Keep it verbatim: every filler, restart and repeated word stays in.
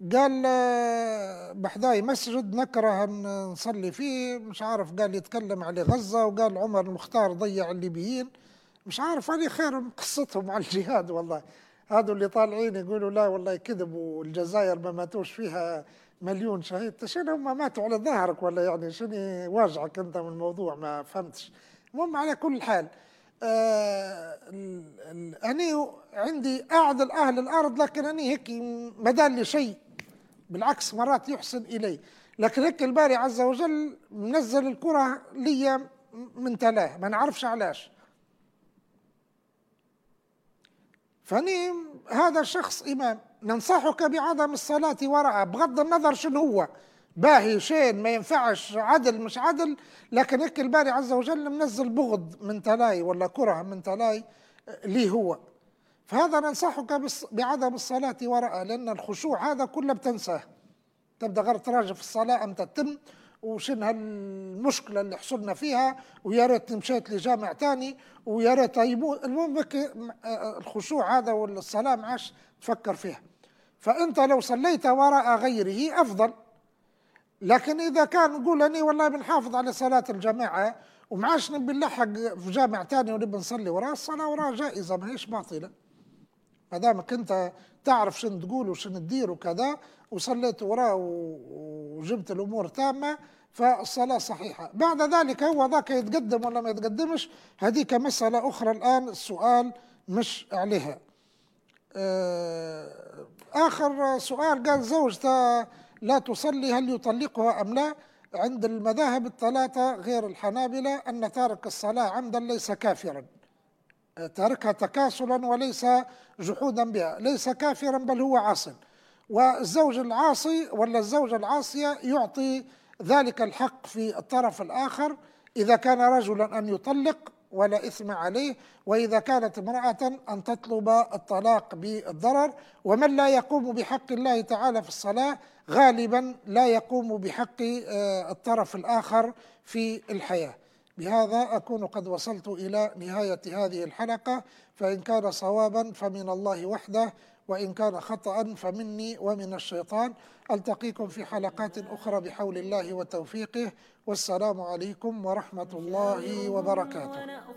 قال آه، بحداي مسجد نكره ن- نصلي فيه، مش عارف، قال يتكلم على غزة، وقال عمر المختار ضيع الليبيين. مش عارف هذه خير من قصتهم على الجهاد والله. هذول اللي طالعين يقولوا لا والله كذب، والجزائر ما ماتوش فيها مليون شهيد. شنو هم ماتوا على ظهرك ولا يعني شنو واجعك انت من الموضوع؟ ما فهمتش. المهم على كل حال، آه ال- ال- أني عندي أعدل أهل الأرض، لكن أني هيك ما دال لي شيء، بالعكس مرات يحسن إلي. لكن هيك الباري عز وجل منزل الكرة لي من تلاه، ما نعرفش علاش. فاني هذا الشخص إمام ننصحك بعدم الصلاة وراءه، بغض النظر شنو هو، باهي شين ما ينفعش، عدل مش عدل، لكن هيك الباري عز وجل منزل بغض من تلاي ولا كره من تلاي ليه هو. فهذا ننصحك بس- بعدم الصلاة وراءه، لأن الخشوع هذا كله بتنساه، تبدا غير تراجع في الصلاه امتى تتم، وشن هالمشكله اللي حصلنا فيها، ويا ريت مشيت لجامع تاني، ويا ريت يموت. المهم بك آه، الخشوع هذا والصلاه ما عادش تفكر فيها. فانت لو صليت وراء غيره افضل. لكن اذا كان نقول اني والله بنحافظ على صلاه الجماعه، وما عادش نبي نلحق في جامع تاني ونبي نصلي وراه، الصلاه وراه جائزه ما هيش باطله، ما دامك انت تعرف شنو تقول وشنو تدير وكذا، وصليت وراه و- وجبت الامور تامه، فالصلاه صحيحه. بعد ذلك هو ذاك يتقدم ولا ما يتقدمش، هذيك مساله اخرى، الان السؤال مش عليها. آه، اخر سؤال، قال زوجته لا تصلي هل يطلقها ام لا؟ عند المذاهب الثلاثه غير الحنابله ان تارك الصلاه عمدا ليس كافرا، تركها تكاسلا وليس جحودا بها، ليس كافرا بل هو عاص. والزوج العاصي ولا الزوجة العاصية يعطي ذلك الحق في الطرف الآخر، إذا كان رجلا أن يطلق ولا إثم عليه، وإذا كانت امرأة أن تطلب الطلاق بالضرر. ومن لا يقوم بحق الله تعالى في الصلاة غالبا لا يقوم بحق آه، الطرف الآخر في الحياة. بهذا أكون قد وصلت إلى نهاية هذه الحلقة، فإن كان صوابا فمن الله وحده، وإن كان خطأ فمني ومن الشيطان. ألتقيكم في حلقات أخرى بحول الله وتوفيقه، والسلام عليكم ورحمة الله وبركاته.